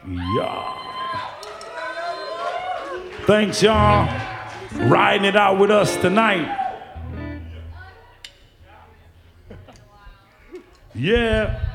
Yeah. Thanks, y'all. Riding it out with us tonight. Yeah.